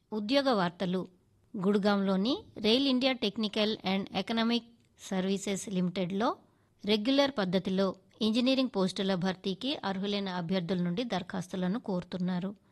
ఉద్యోగ వార్తలు. గుడ్గాంలోని rail India technical and economic services లిమిటెడ్లో regular పద్ధతిలో ఇంజనీరింగ్ పోస్టుల భర్తీకి అర్హులైన అభ్యర్థుల నుండి దరఖాస్తులను కోరుతున్నారు.